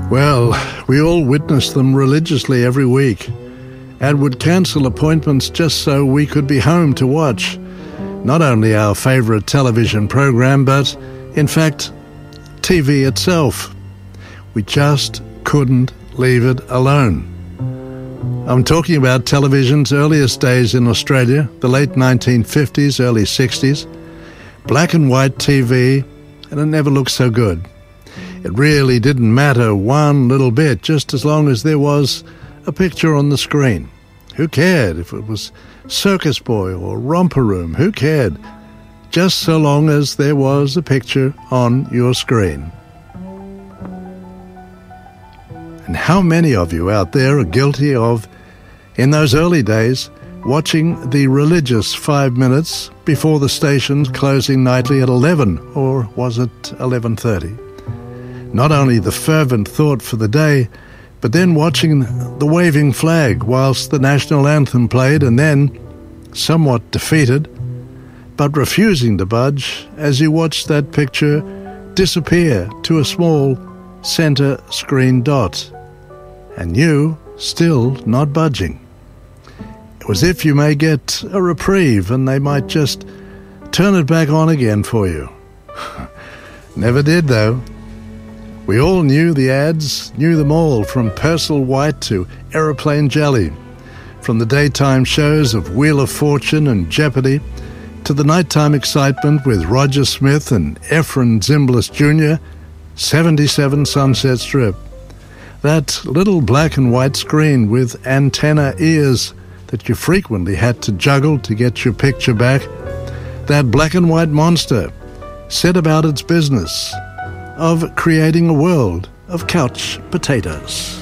Well, we all witnessed them religiously every week and would cancel appointments just so we could be home to watch not only our favourite television program, but, in fact, TV itself. We just couldn't leave it alone. I'm talking about television's earliest days in Australia, the late 1950s, early 60s. Black and white TV, and it never looked so good. It really didn't matter one little bit, just as long as there was a picture on the screen. Who cared if it was Circus Boy or Romper Room? Who cared? Just so long as there was a picture on your screen. And how many of you out there are guilty of, in those early days, watching the religious 5 minutes before the stations closing nightly at 11, or was it 11:30? Not only the fervent thought for the day, but then watching the waving flag whilst the national anthem played, and then, somewhat defeated, but refusing to budge as you watched that picture disappear to a small centre screen dot, and you still not budging. It was if you may get a reprieve and they might just turn it back on again for you. Never did, though. We all knew the ads, knew them all, from Persil White to Aeroplane Jelly, from the daytime shows of Wheel of Fortune and Jeopardy to the nighttime excitement with Roger Smith and Efren Zimbalist Jr., 77 Sunset Strip. That little black and white screen with antenna ears that you frequently had to juggle to get your picture back. That black and white monster set about its business of creating a world of couch potatoes.